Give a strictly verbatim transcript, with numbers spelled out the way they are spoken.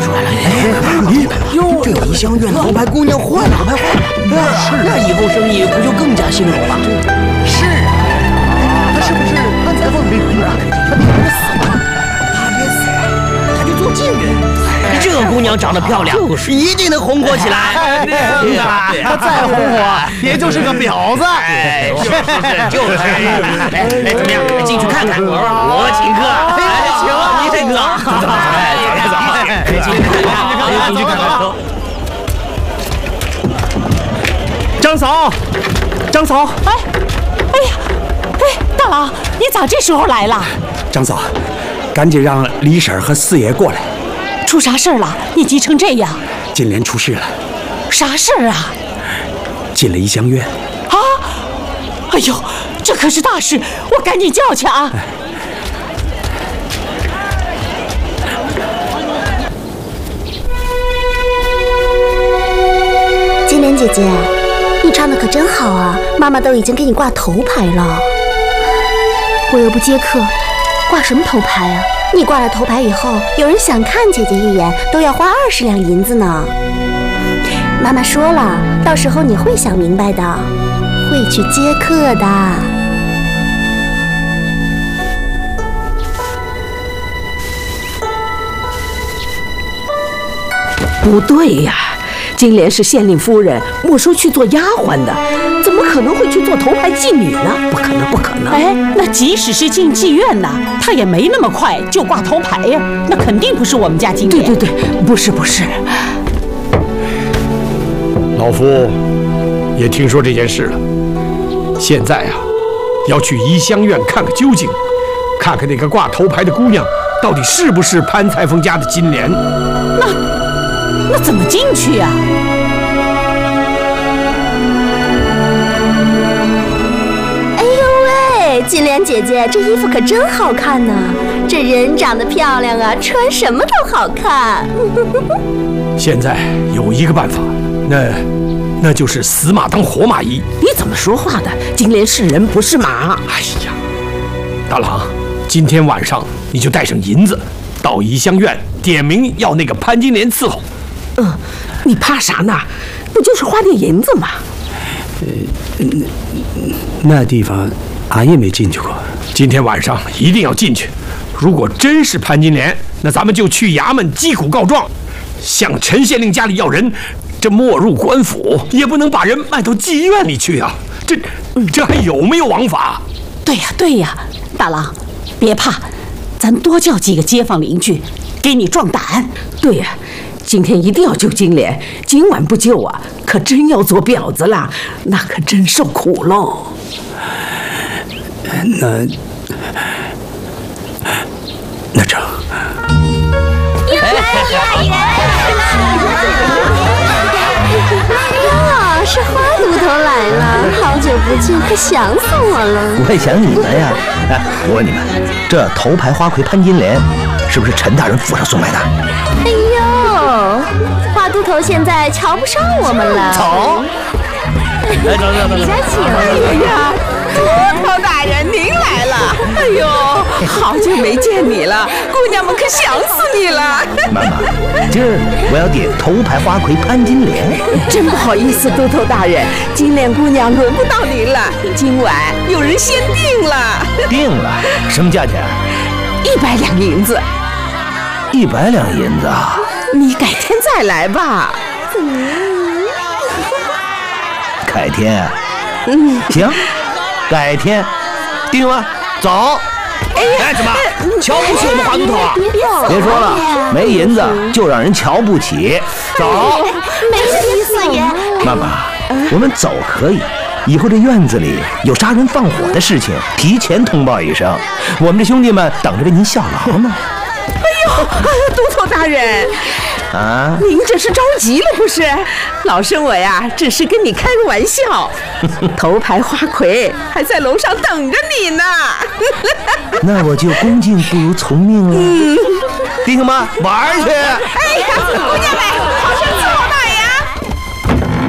出来了！哎，哟，这梨香院头牌姑娘换了，换了，是，那以后生意不就更加兴隆了？ 是啊，他是不是潘裁缝没儿啊？他女儿死了， 他也死了，他就做妓女。这姑娘长得漂亮，就是一定能红火起来。 对呀，她再红火，也就是个婊子。 哎，是是就是。哎哎，怎么样？进去看看，我请客。哎，行啊，你请客。走走走，进去看看，进去看看。 张嫂，张嫂， 哎，哎呀，哎，大郎，你咋这时候来了？ 张嫂，赶紧让李婶和四爷过来。 出啥事儿了？你急成这样？ 金莲出事了。 啥事儿啊？ 进了怡香院。 啊！哎呦，这可是大事，我赶紧叫去啊！哎金莲姐姐，你唱的可真好啊！妈妈都已经给你挂头牌了。我又不接客，挂什么头牌啊？你挂了头牌以后，有人想看姐姐一眼，都要花二十两银子呢。妈妈说了，到时候你会想明白的，会去接客的。 不对呀，金莲是县令夫人，没收去做丫鬟的，怎么可能会去做头牌妓女呢？不可能，不可能！ 哎，那即使是进妓院呢，她也没那么快就挂头牌呀，那肯定不是我们家金莲。 对对对，不是不是。 老夫也听说这件事了，现在啊，要去怡香院看个究竟，看看那个挂头牌的姑娘到底是不是潘裁缝家的金莲。 那那怎么进去呀？ 哎呦喂，金莲姐姐，这衣服可真好看呢！这人长得漂亮啊，穿什么都好看。 现在有一个办法，那那就是死马当活马医。 你怎么说话的？金莲是人不是马。 哎呀，大郎，今天晚上你就带上银子，到怡香院点名要那个潘金莲伺候。 嗯，你怕啥呢？不就是花点银子吗？ 呃，那地方俺也没进去过。 今天晚上一定要进去。如果真是潘金莲，那咱们就去衙门击鼓告状，向陈县令家里要人。这没入官府，也不能把人卖到妓院里去啊！这这还有没有王法？ 对呀对呀，大郎，别怕，咱多叫几个街坊邻居给你壮胆。 对呀，今天一定要救金莲，今晚不救啊，可真要做婊子了，那可真受苦喽。 那那成。 呀，是花都头来了，好久不见，可想死我了。 我也想你们呀！哎，我问你们，这头牌花魁潘金莲，是不是陈大人府上送来的？ 哎呦，花都头现在瞧不上我们了。 走， 来走走走，李家请。 哎呀，都头大人您来了！哎呦，好久没见你了，姑娘们可想死你了。 妈妈，今儿我要点头牌花魁潘金莲。 真不好意思，都头大人，金莲姑娘轮不到您了，今晚有人先定了。 定了？什么价钱？ 一百两银子。 一百两银子啊！ 你改天再来吧。 改天？嗯，行，改天定了，走。 哎呀，怎么瞧不起我们花都头啊？ 别说了，没银子就让人瞧不起。走， 没意思爷。 妈妈，我们走可以，以后这院子里有杀人放火的事情，提前通报一声，我们这兄弟们等着为您效劳呢。 哎呦，都头大人啊，您这是着急了不是？老身我呀，只是跟你开个玩笑。头牌花魁还在楼上等着你呢。 那我就恭敬不如从命了。嗯、弟兄们玩去！ 哎呀，姑娘们。